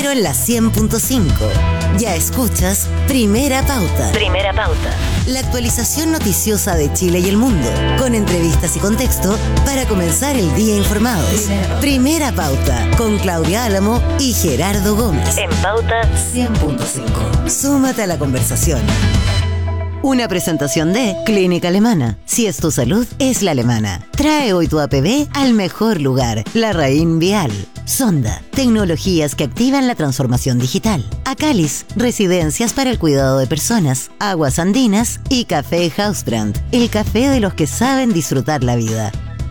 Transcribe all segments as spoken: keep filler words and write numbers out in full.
pero en la cien punto cinco. Ya escuchas Primera Pauta. Primera Pauta. La actualización noticiosa de Chile y el mundo, con entrevistas y contexto para comenzar el día informados. Primera, Primera Pauta, con Claudia Álamo y Gerardo Gómez. En Pauta cien punto cinco. Súmate a la conversación. Una presentación de Clínica Alemana. Si es tu salud, es la alemana. Trae hoy tu A P B al mejor lugar, Larraín Vial. Sonda, tecnologías que activan la transformación digital. Acalis, residencias para el cuidado de personas. Aguas Andinas y Café Hausbrand, el café de los que saben disfrutar la vida.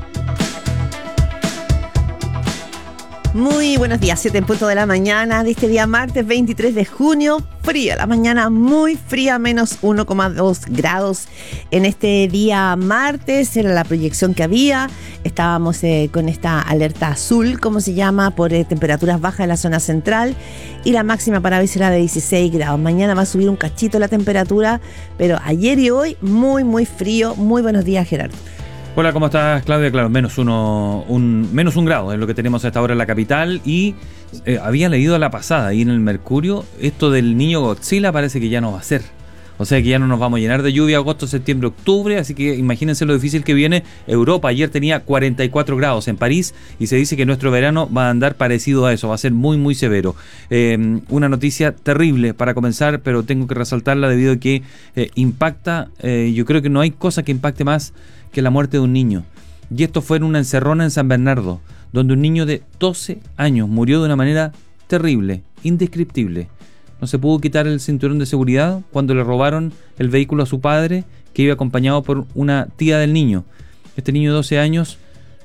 Muy buenos días, siete en punto de la mañana de este día martes veintitrés de junio. Fría la mañana, muy fría, menos uno coma dos grados en este día martes. Era la proyección que había. Estábamos eh, con esta alerta azul, como se llama, por eh, temperaturas bajas en la zona central. Y la máxima para hoy será de dieciséis grados. Mañana va a subir un cachito la temperatura, pero ayer y hoy muy, muy frío. Muy buenos días, Gerardo. Hola, ¿cómo estás, Claudia? Claro, menos uno, un, menos un grado es lo que tenemos a esta hora en la capital. Y eh, había leído a la pasada ahí en el Mercurio, esto del niño Godzilla parece que ya no va a ser. O sea que ya no nos vamos a llenar de lluvia agosto, septiembre, octubre, así que imagínense lo difícil que viene. Europa ayer tenía cuarenta y cuatro grados en París y se dice que nuestro verano va a andar parecido a eso, va a ser muy muy severo. Eh, una noticia terrible para comenzar, pero tengo que resaltarla debido a que eh, impacta, eh, yo creo que no hay cosa que impacte más que la muerte de un niño. Y esto fue en una encerrona en San Bernardo, donde un niño de doce años murió de una manera terrible, indescriptible. No se pudo quitar el cinturón de seguridad cuando le robaron el vehículo a su padre, que iba acompañado por una tía del niño. Este niño de doce años,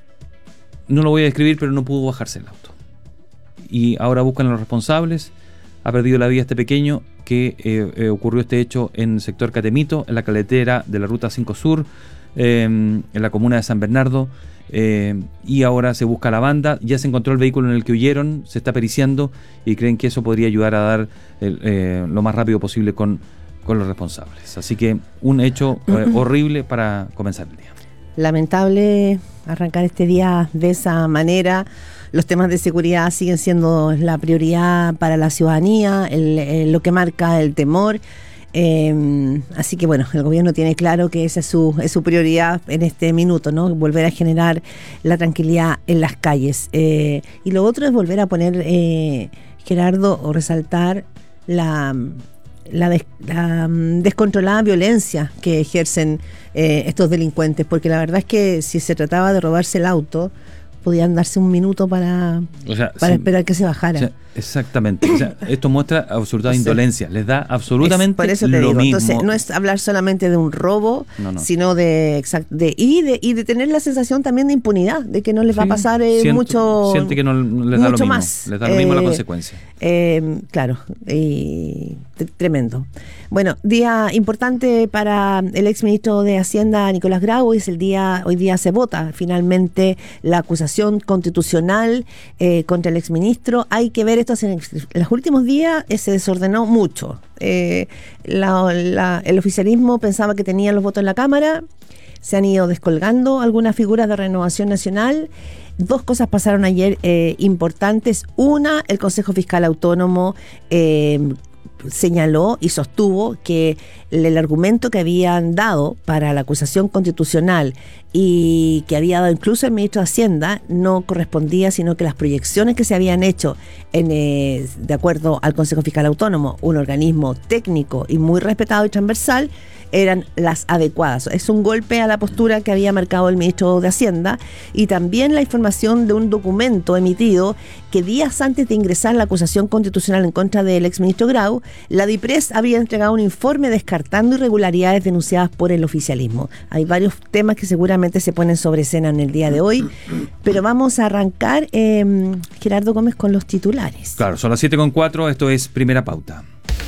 no lo voy a describir, pero no pudo bajarse del auto. Y ahora buscan a los responsables. Ha perdido la vida este pequeño, que eh, eh, ocurrió este hecho en el sector Catemito, en la carretera de la Ruta cinco Sur, eh, en la comuna de San Bernardo. Eh, y ahora se busca la banda. Ya se encontró el vehículo en el que huyeron, se está periciando y creen que eso podría ayudar a dar el, eh, lo más rápido posible con, con los responsables. Así que un hecho eh, horrible para comenzar el día. Lamentable arrancar este día de esa manera. Los temas de seguridad siguen siendo la prioridad para la ciudadanía, el, el, lo que marca el temor. Eh, así que bueno, el gobierno tiene claro que esa es su, es su prioridad en este minuto, ¿no? Volver a generar la tranquilidad en las calles. Eh, y lo otro es volver a poner, eh, Gerardo, o resaltar la, la, des, la descontrolada violencia que ejercen eh, estos delincuentes, porque la verdad es que si se trataba de robarse el auto, podían darse un minuto para, o sea, para sí, esperar que se bajara. O sea, exactamente. O sea, esto muestra absoluta indolencia. Les da absolutamente por eso te lo digo. mismo. Entonces, no es hablar solamente de un robo, no, no. sino de, exact, de, y de y de tener la sensación también de impunidad, de que no les sí, va a pasar eh, siento, mucho siente que no les da lo mismo. Más. Les da lo mismo eh, la consecuencia. Eh, claro, y tremendo. Bueno, día importante para el exministro de Hacienda, Nicolás Grau. Es el día, hoy día se vota finalmente la acusación constitucional eh, contra el exministro. Hay que ver esto en, en los últimos días eh, se desordenó mucho. Eh, la, la, el oficialismo pensaba que tenía los votos en la Cámara. Se han ido descolgando algunas figuras de Renovación Nacional. Dos cosas pasaron ayer eh, importantes. Una, el Consejo Fiscal Autónomo eh, señaló y sostuvo que el, el argumento que habían dado para la acusación constitucional y que había dado incluso el ministro de Hacienda no correspondía, sino que las proyecciones que se habían hecho en, eh, de acuerdo al Consejo Fiscal Autónomo, un organismo técnico y muy respetado y transversal, eran las adecuadas. Es un golpe a la postura que había marcado el ministro de Hacienda, y también la información de un documento emitido que días antes de ingresar la acusación constitucional en contra del exministro Grau, la DIPRES había entregado un informe descartando irregularidades denunciadas por el oficialismo. Hay varios temas que seguramente se ponen sobre escena en el día de hoy, pero vamos a arrancar, eh, Gerardo Gómez, con los titulares. Claro, son las siete con cuatro, esto es Primera Pauta.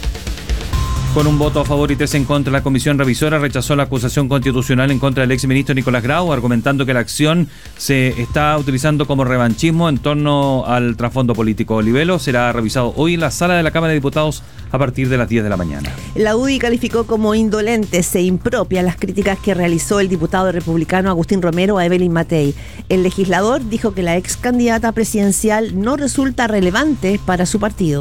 Con un voto a favor y tres en contra, la comisión revisora rechazó la acusación constitucional en contra del exministro Nicolás Grau, argumentando que la acción se está utilizando como revanchismo en torno al trasfondo político. El libelo será revisado hoy en la sala de la Cámara de Diputados a partir de las diez de la mañana. La U D I calificó como indolentes e impropias las críticas que realizó el diputado republicano Agustín Romero a Evelyn Matei. El legislador dijo que la ex candidata presidencial no resulta relevante para su partido.